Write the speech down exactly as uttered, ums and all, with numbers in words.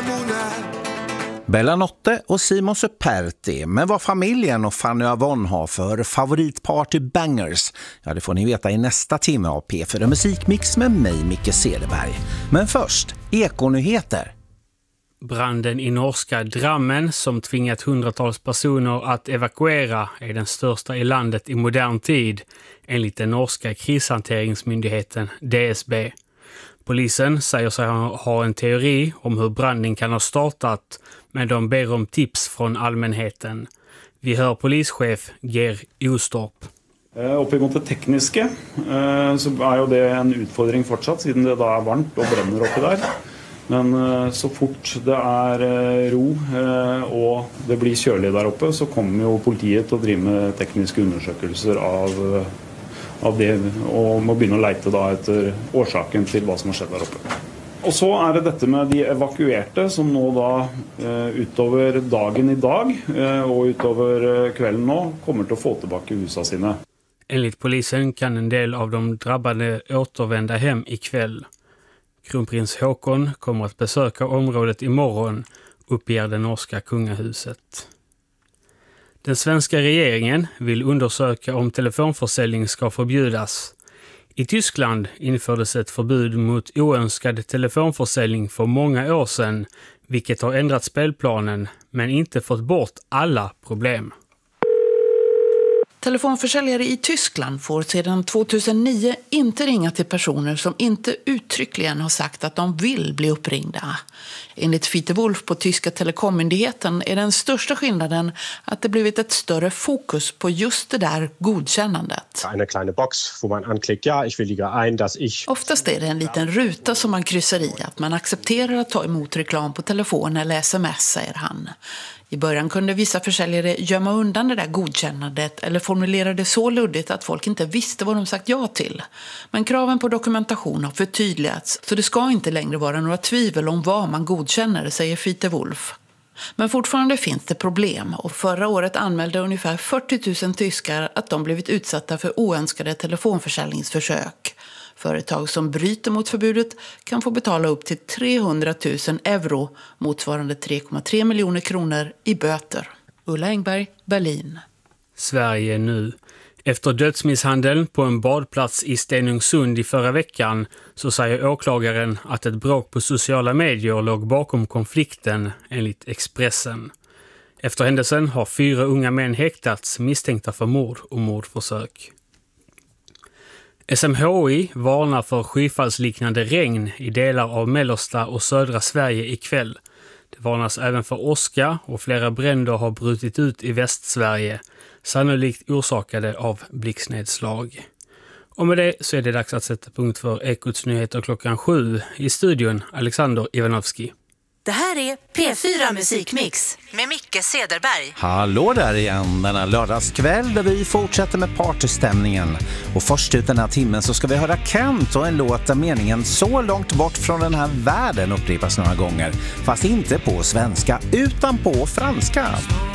Bella Notte och Simon Superti. Men vad familjen och Fanny Avon har för favoritparty bangers, ja, det får ni veta i nästa timme av P fyra Musikmix med mig, Micke Cederberg. Men först, ekonyheter. Branden i norska Drammen som tvingat hundratals personer att evakuera är den största i landet i modern tid, enligt den norska krishanteringsmyndigheten D S B. Polisen säger sig ha en teori om hur branden kan ha startat, men de ber om tips från allmänheten. Vi hör polischef Ger Ostorp. Oppimot det tekniske så är ju det en utfordring fortsatt, siden det då är varmt och bränner oppi där. Men så fort det är ro och det blir kjølig där uppe, så kommer ju politiet att driva med tekniska undersökelser av av det och må begynne å leite da etter årsaken til hva som har skjedd der oppe. Og så er det dette med de evakuerte som nå da utover dagen i dag og utover kvelden nå kommer til å få tilbake husa sine. Enligt polisen kan en del av de drabbade återvända hem ikväll. Kronprins Håkon kommer att besöka området imorgon, uppger det norska kungahuset. Den svenska regeringen vill undersöka om telefonförsäljning ska förbjudas. I Tyskland infördes ett förbud mot oönskad telefonförsäljning för många år sedan, vilket har ändrat spelplanen men inte fått bort alla problem. Telefonförsäljare i Tyskland får sedan tjugohundranio inte ringa till personer som inte uttryckligen har sagt att de vill bli uppringda. Enligt Fiete Wolf på tyska telekommyndigheten är den största skillnaden att det blivit ett större fokus på just det där godkännandet. En kleine box får man anklicka, ja, ich williger ein, dass ich... Oftast är det en liten ruta som man kryssar i att man accepterar att ta emot reklam på telefon eller sms, säger han. I början kunde vissa försäljare gömma undan det där godkännandet eller formulera det så luddigt att folk inte visste vad de sagt ja till. Men kraven på dokumentation har förtydligats, så det ska inte längre vara några tvivel om vad man godkänner, säger Fiete Wolf. Men fortfarande finns det problem, och förra året anmälde ungefär fyrtio tusen tyskar att de blivit utsatta för oönskade telefonförsäljningsförsök. Företag som bryter mot förbudet kan få betala upp till trehundratusen euro, motsvarande tre komma tre miljoner kronor, i böter. Ulla Engberg, Berlin. Sverige nu. Efter dödsmisshandeln på en badplats i Stenungsund i förra veckan så säger åklagaren att ett bråk på sociala medier låg bakom konflikten, enligt Expressen. Efter händelsen har fyra unga män häktats misstänkta för mord och mordförsök. S M H I varnar för skyfallsliknande regn i delar av mellersta och södra Sverige ikväll. Det varnas även för åska och flera bränder har brutit ut i Västsverige, sannolikt orsakade av blixtnedslag. Och med det så är det dags att sätta punkt för Ekots nyheter klockan sju. I studion Alexander Ivanovski. Det här är P fyra Musikmix med Micke Cederberg. Hallå där igen denna lördagskväll där vi fortsätter med partystämningen. Och först ut den här timmen så ska vi höra Kent och en låt där meningen så långt bort från den här världen upprepas några gånger. Fast inte på svenska utan på franska.